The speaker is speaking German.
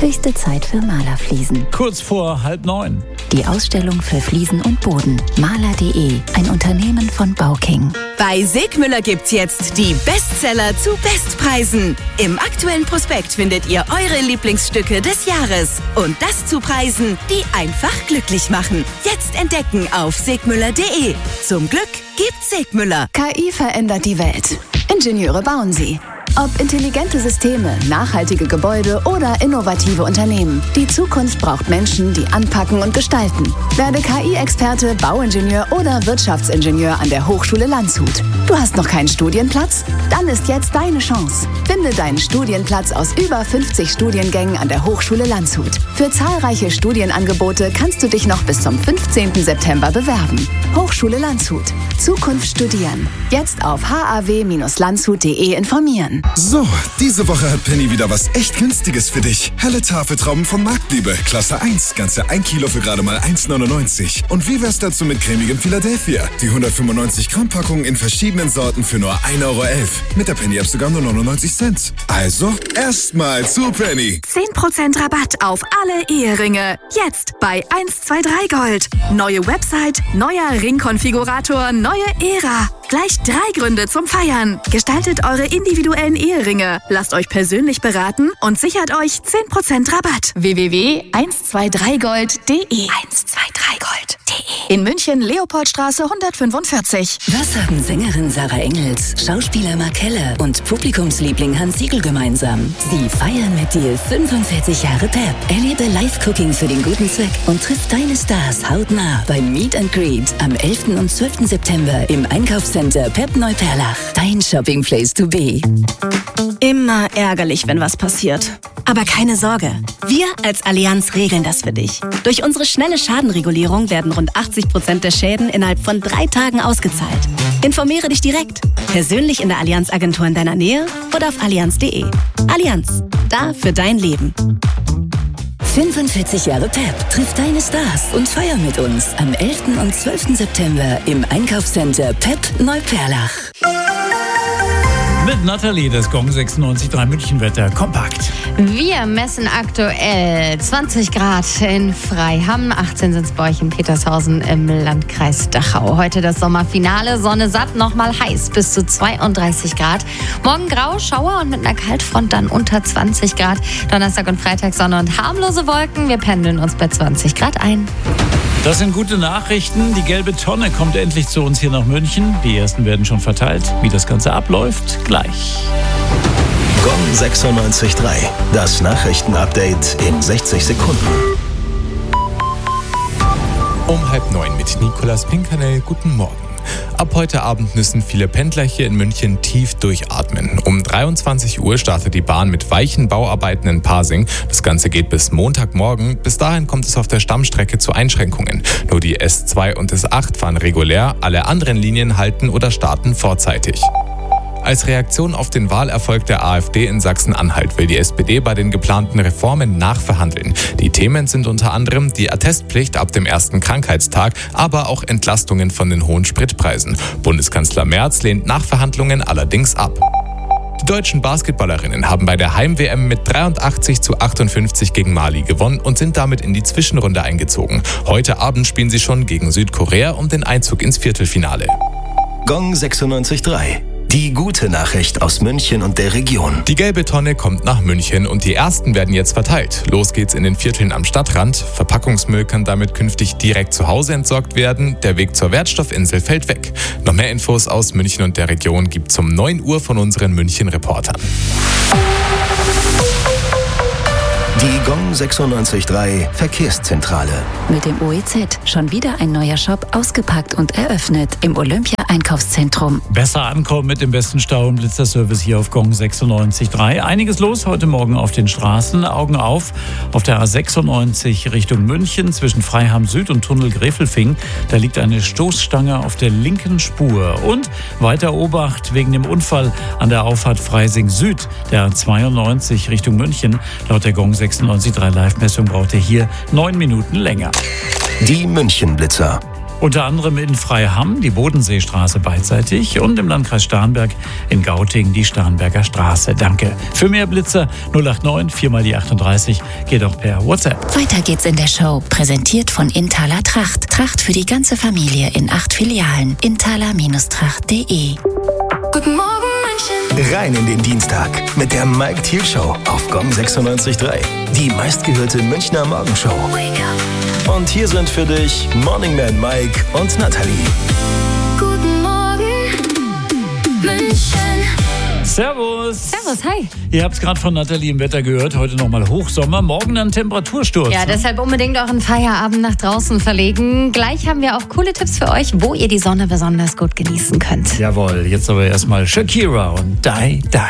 Höchste Zeit für Malerfliesen. Kurz vor 8:30. Die Ausstellung für Fliesen und Boden. Maler.de, ein Unternehmen von Bauking. Bei Segmüller gibt's jetzt die Bestseller zu Bestpreisen. Im aktuellen Prospekt findet ihr eure Lieblingsstücke des Jahres. Und das zu Preisen, die einfach glücklich machen. Jetzt entdecken auf segmüller.de. Zum Glück gibt's Segmüller. KI verändert die Welt. Ingenieure bauen sie. Ob intelligente Systeme, nachhaltige Gebäude oder innovative Unternehmen. Die Zukunft braucht Menschen, die anpacken und gestalten. Werde KI-Experte, Bauingenieur oder Wirtschaftsingenieur an der Hochschule Landshut. Du hast noch keinen Studienplatz? Dann ist jetzt deine Chance. Finde deinen Studienplatz aus über 50 Studiengängen an der Hochschule Landshut. Für zahlreiche Studienangebote kannst du dich noch bis zum 15. September bewerben. Hochschule Landshut. Zukunft studieren. Jetzt auf haw-landshut.de informieren. So, diese Woche hat Penny wieder was echt Günstiges für dich. Helle Tafeltrauben von Marktliebe, Klasse 1, ganze 1 Kilo für gerade mal 1,99. Und wie wär's dazu mit cremigem Philadelphia? Die 195 Gramm Packung in verschiedenen Sorten für nur 1,11 Euro. Mit der Penny-App sogar nur 99 Cent. Also, erstmal zu Penny. 10% Rabatt auf alle Eheringe. Jetzt bei 123 Gold. Neue Website, neuer Ringkonfigurator, neue Ära. Gleich 3 Gründe zum Feiern. Gestaltet eure individuellen Eheringe. Lasst euch persönlich beraten und sichert euch 10% Rabatt. www.123gold.de 123gold.de In München, Leopoldstraße 145. Was haben Sängerin Sarah Engels, Schauspieler Mark Keller und Publikumsliebling Hans Siegel gemeinsam? Sie feiern mit dir 45 Jahre Pep. Erlebe Live-Cooking für den guten Zweck und triff deine Stars hautnah beim Meet and Greet am 11. und 12. September im Einkaufscenter Pep Neuperlach. Dein Shopping Place to be. Immer ärgerlich, wenn was passiert. Aber keine Sorge, wir als Allianz regeln das für dich. Durch unsere schnelle Schadenregulierung werden rund 80% der Schäden innerhalb von 3 Tagen ausgezahlt. Informiere dich direkt, persönlich in der Allianz-Agentur in deiner Nähe oder auf allianz.de. Allianz, da für dein Leben. 45 Jahre Pep. Triff deine Stars und feier mit uns am 11. und 12. September im Einkaufscenter Pep Neuperlach. Mit Nathalie, das Gong 96.3 Münchenwetter kompakt. Wir messen aktuell 20 Grad in Freiham, 18 sind es bei euch in Petershausen im Landkreis Dachau. Heute das Sommerfinale, Sonne satt, nochmal heiß, bis zu 32 Grad. Morgen grau, Schauer und mit einer Kaltfront dann unter 20 Grad. Donnerstag und Freitag Sonne und harmlose Wolken. Wir pendeln uns bei 20 Grad ein. Das sind gute Nachrichten. Die gelbe Tonne kommt endlich zu uns hier nach München. Die ersten werden schon verteilt. Wie das Ganze abläuft, gleich. Gong 96.3. Das Nachrichtenupdate in 60 Sekunden. Um 8:30 mit Nicolas Pinkanel. Guten Morgen. Ab heute Abend müssen viele Pendler hier in München tief durchatmen. Um 23 Uhr startet die Bahn mit weichen Bauarbeiten in Pasing. Das Ganze geht bis Montagmorgen. Bis dahin kommt es auf der Stammstrecke zu Einschränkungen. Nur die S2 und S8 fahren regulär, alle anderen Linien halten oder starten vorzeitig. Als Reaktion auf den Wahlerfolg der AfD in Sachsen-Anhalt will die SPD bei den geplanten Reformen nachverhandeln. Die Themen sind unter anderem die Attestpflicht ab dem ersten Krankheitstag, aber auch Entlastungen von den hohen Spritpreisen. Bundeskanzler Merz lehnt Nachverhandlungen allerdings ab. Die deutschen Basketballerinnen haben bei der Heim-WM mit 83:58 gegen Mali gewonnen und sind damit in die Zwischenrunde eingezogen. Heute Abend spielen sie schon gegen Südkorea um den Einzug ins Viertelfinale. Gong 96.3. Die gute Nachricht aus München und der Region. Die gelbe Tonne kommt nach München und die ersten werden jetzt verteilt. Los geht's in den Vierteln am Stadtrand. Verpackungsmüll kann damit künftig direkt zu Hause entsorgt werden. Der Weg zur Wertstoffinsel fällt weg. Noch mehr Infos aus München und der Region gibt's um 9 Uhr von unseren München-Reportern. Die Gong 96.3 Verkehrszentrale. Mit dem OEZ schon wieder ein neuer Shop ausgepackt und eröffnet im Olympia-Einkaufszentrum. Besser ankommen mit dem besten Stau- und Blitzerservice hier auf Gong 96.3. Einiges los heute Morgen auf den Straßen. Augen auf der A96 Richtung München zwischen Freiham Süd und Tunnel Gräfelfing. Da liegt eine Stoßstange auf der linken Spur. Und weiter Obacht wegen dem Unfall an der Auffahrt Freising Süd, der A92 Richtung München. Laut der Gong 96.3 Live-Messung braucht er hier 9 Minuten länger. Die München-Blitzer. Unter anderem in Freiham die Bodenseestraße beidseitig und im Landkreis Starnberg in Gauting die Starnberger Straße. Danke. Für mehr Blitzer 089 4 mal die 38 geht auch per WhatsApp. Weiter geht's in der Show. Präsentiert von Inthaler Tracht. Tracht für die ganze Familie in 8 Filialen. Inthaler-tracht.de. Guten Morgen, München. Rein in den Dienstag mit der Mike Thiel Show auf Gong 96.3. Die meistgehörte Münchner Morgenshow. Und hier sind für dich Morning Man Mike und Nathalie. Guten Morgen, München. Servus. Servus, hi. Ihr habt es gerade von Nathalie im Wetter gehört. Heute nochmal Hochsommer, morgen dann Temperatursturz. Ja, deshalb unbedingt euren Feierabend nach draußen verlegen. Gleich haben wir auch coole Tipps für euch, wo ihr die Sonne besonders gut genießen könnt. Jawohl, jetzt aber erstmal Shakira und Die Die.